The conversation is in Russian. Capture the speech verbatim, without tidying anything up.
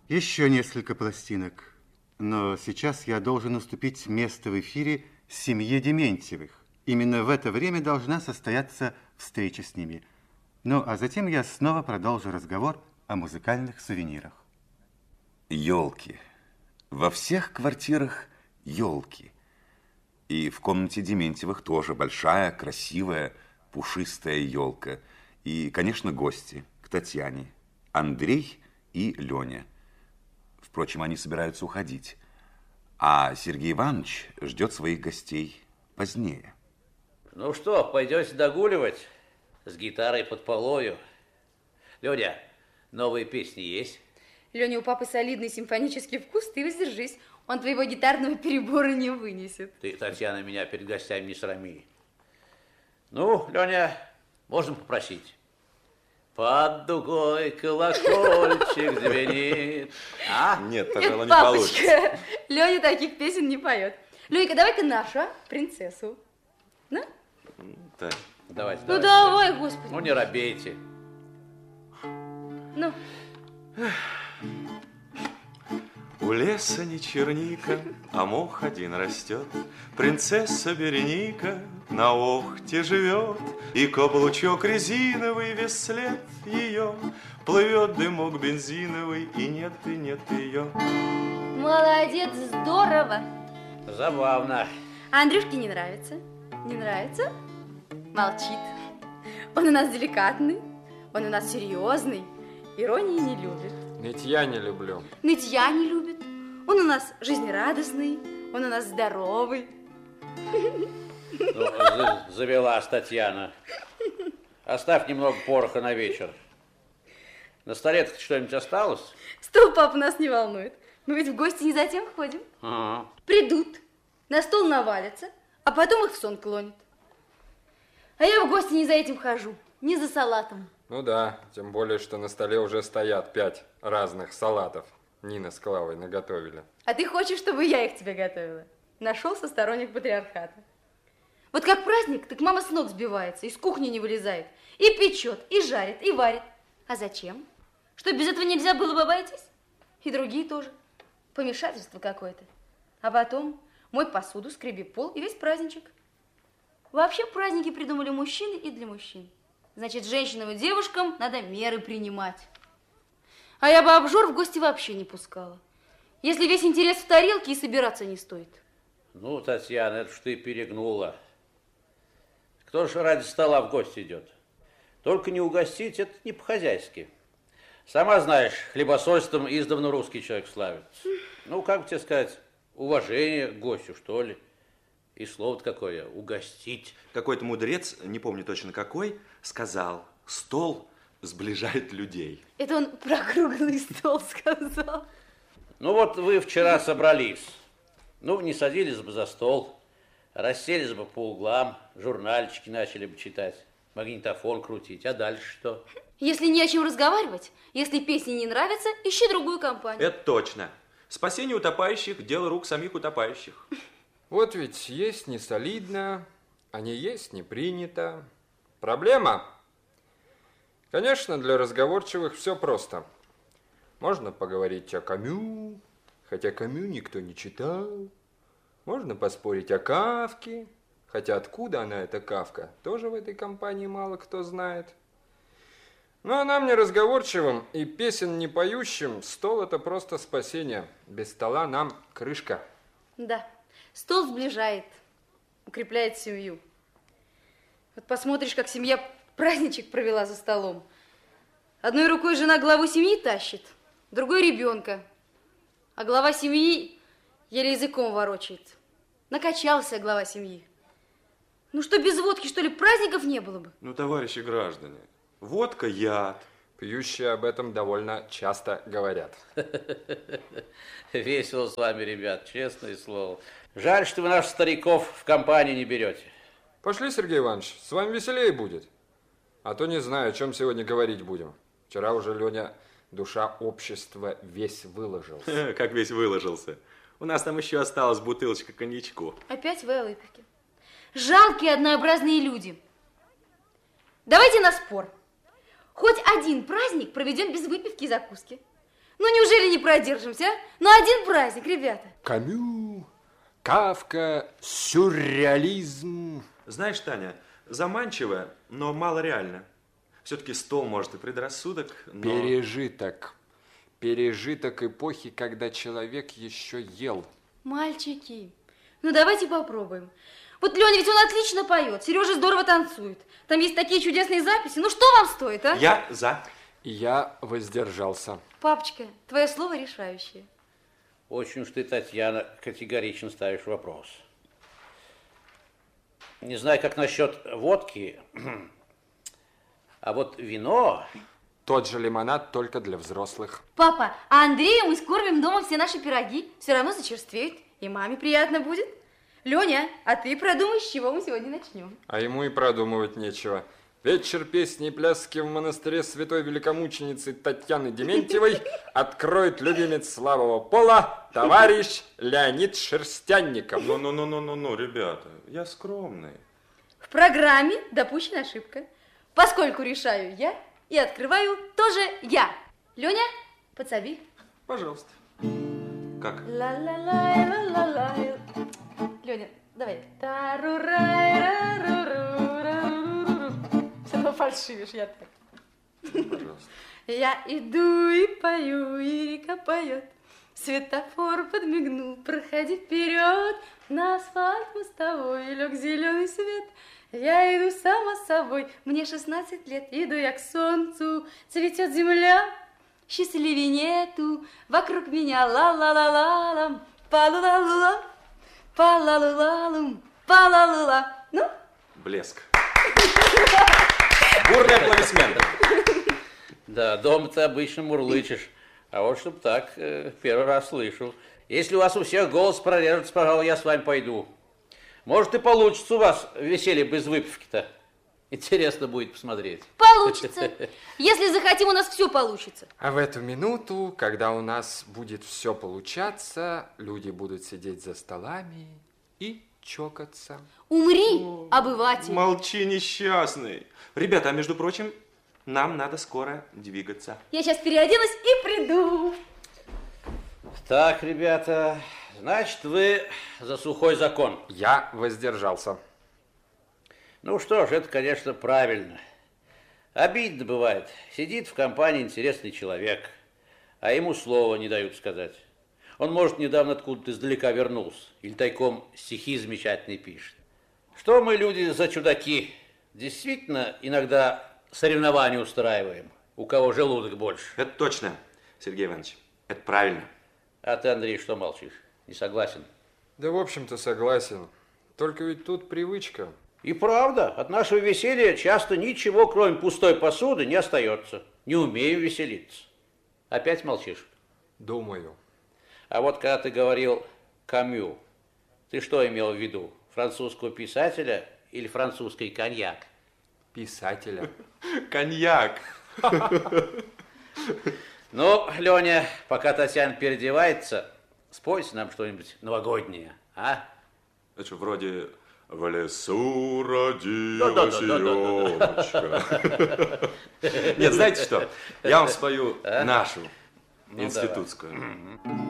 Еще несколько пластинок. Но сейчас я должен уступить место в эфире семье Дементьевых. Именно в это время должна состояться встреча с ними. Ну, а затем я снова продолжу разговор о музыкальных сувенирах. Елки. Во всех квартирах елки. И в комнате Дементьевых тоже большая, красивая, пушистая елка. И, конечно, гости к Татьяне. Андрей и Леня. Впрочем, они собираются уходить. А Сергей Иванович ждет своих гостей позднее. Ну что, пойдете догуливать с гитарой под полою? Леня, новые песни есть? Леня, у папы солидный симфонический вкус, ты воздержись. Он твоего гитарного перебора не вынесет. Ты, Татьяна, меня перед гостями не срами. Ну, Леня, можно попросить? Под дугой колокольчик звенит. А? Нет, пожалуй, Нет, не получится. папочка, Леня таких песен не поет. Ленька, давай-ка нашу, а? Принцессу. Ну? Да. Давайте, Ну давайте. давай, господи. Ну, не робейте. Ну. У леса не черника, а мох один растет. Принцесса Береника на охте живет, и каблучок резиновый весь след ее. Плывет дымок бензиновый, и нет, и нет ее. Молодец, здорово. Забавно. А Андрюшке не нравится? Не нравится? Молчит. Он у нас деликатный, он у нас серьезный, иронии не любит. Нытья не люблю. Нытья не любит. Он у нас жизнерадостный, он у нас здоровый. Ну, завелась Татьяна. Оставь немного пороха на вечер. На столе что-нибудь осталось? Стол папа нас не волнует. Мы ведь в гости не затем ходим. Ага. Придут, на стол навалятся, а потом их в сон клонит. А я в гости не за этим хожу, не за салатом. Ну да, тем более, что на столе уже стоят пять разных салатов. Нина с Клавой наготовили. А ты хочешь, чтобы я их тебе готовила? Нашелся сторонник патриархата. Вот как праздник, так мама с ног сбивается, из кухни не вылезает. И печет, и жарит, и варит. А зачем? Что, без этого нельзя было бы обойтись? И другие тоже. Помешательство какое-то. А потом мой посуду, скреби пол и весь праздничек. Вообще праздники придумали мужчины и для мужчин. Значит, женщинам и девушкам надо меры принимать. А я бы обжор в гости вообще не пускала. Если весь интерес в тарелке, и собираться не стоит. Ну, Татьяна, это ж ты перегнула. Кто же ради стола в гости идет? Только не угостить, это не по-хозяйски. Сама знаешь, хлебосольством издавна русский человек славит. Ну, как бы тебе сказать, уважение к гостю, что ли. И слово-то какое, угостить. Какой-то мудрец, не помню точно какой, сказал: стол сближает людей. Это он про круглый стол сказал. Ну вот вы вчера собрались. Ну, не садились бы за стол, расселись бы по углам, журнальчики начали бы читать, магнитофон крутить. А дальше что? Если не о чем разговаривать, если песни не нравятся, ищи другую компанию. Это точно. Спасение утопающих – дело рук самих утопающих. Вот ведь есть не солидно, а не есть не принято. Проблема? Конечно, для разговорчивых все просто. Можно поговорить о Камю, хотя Камю никто не читал. Можно поспорить о Кафке, хотя откуда она, эта Кафка, тоже в этой компании мало кто знает. Ну, а нам, неразговорчивым и песен не поющим, стол – это просто спасение. Без стола нам крышка. Да, стол сближает, укрепляет семью. Вот посмотришь, как семья праздничек провела за столом. Одной рукой жена главу семьи тащит, другой ребенка. А глава семьи еле языком ворочает. Накачался глава семьи. Ну что, без водки, что ли, праздников не было бы? Ну, товарищи граждане, водка – яд. Пьющие об этом довольно часто говорят. Весело с вами, ребят, честное слово. Жаль, что вы наших стариков в компании не берете. Пошли, Сергей Иванович, с вами веселее будет. А то не знаю, о чем сегодня говорить будем. Вчера уже Леня душа общества весь выложился. Как весь выложился. У нас там еще осталась бутылочка коньячку. Опять вы о выпивке. Жалкие однообразные люди. Давайте на спор. Хоть один праздник проведем без выпивки и закуски. Ну, неужели не продержимся, а? Ну, один праздник, ребята. Камю, Кафка, сюрреализм. Знаешь, Таня, заманчиво, но мало реально. Все-таки стол, может, и предрассудок, но... Пережиток. Пережиток эпохи, когда человек еще ел. Мальчики, ну давайте попробуем. Вот Леня, ведь он отлично поет, Сережа здорово танцует. Там есть такие чудесные записи. Ну что вам стоит, а? Я за. Я воздержался. Папочка, твое слово решающее. Очень уж ты, Татьяна, категорично ставишь вопрос. Не знаю, как насчет водки, а вот вино... Тот же лимонад, только для взрослых. Папа, а Андрею мы скормим дома все наши пироги. Все равно зачерствеют, и маме приятно будет. Леня, а ты продумай, с чего мы сегодня начнем. А ему и продумывать нечего. Вечер песни и пляски в монастыре святой великомученицы Татьяны Дементьевой откроет любимец слабого пола, товарищ Леонид Шерстянников. Ну-ну-ну-ну-ну, ребята, я скромный. В программе допущена ошибка. Поскольку решаю я, и открываю тоже я. Леня, подсоби. Пожалуйста. Как? Ла-ла-лай, ла-ла-лай. Леня, давай. Та-ру-рай-ра-ру-ру-ру-ру-ру. Все равно фальшивишь, я так. Пожалуйста. Я иду и пою, и река поет. Светофор подмигнул, проходи вперед. На асфальт мостовой лег зеленый свет. Я иду сама собой, мне шестнадцать лет. Иду я к солнцу, цветет земля. Счастливее нету, вокруг меня ла-ла-ла-ла-лам, па-ла-ла-ла-ла, па-ла-ла-ла-лам, па-ла-ла-ла. Ну? Блеск. Бурные аплодисменты. Да, дома ты обычно мурлычешь, а вот чтоб так, э, первый раз слышу. Если у вас у всех голос прорежется, пожалуй, я с вами пойду. Может, и получится у вас веселье без выпивки-то. Интересно будет посмотреть. Получится. Если захотим, у нас все получится. А в эту минуту, когда у нас будет все получаться, люди будут сидеть за столами и чокаться. Умри, обыватель. Молчи, несчастный. Ребята, а между прочим, нам надо скоро двигаться. Я сейчас переоденусь и приду. Так, ребята, значит, вы за сухой закон. Я воздержался. Ну что ж, это, конечно, правильно. Обидно бывает. Сидит в компании интересный человек, а ему слова не дают сказать. Он, может, недавно откуда-то издалека вернулся, или тайком стихи замечательные пишет. Что мы, люди, за чудаки? Действительно, иногда соревнования устраиваем, у кого желудок больше. Это точно, Сергей Иванович, это правильно. А ты, Андрей, что молчишь? Не согласен? Да, в общем-то, согласен. Только ведь тут привычка. И правда, от нашего веселья часто ничего, кроме пустой посуды, не остается. Не умею веселиться. Опять молчишь? Думаю. А вот когда ты говорил Камю, ты что имел в виду? Французского писателя или французский коньяк? Писателя. Коньяк. Ну, Леня, пока Татьяна переодевается, спойся нам что-нибудь новогоднее, а? Это что, вроде «В лесу родилась елочка». Нет, знаете что? Я вам спою нашу, институтскую.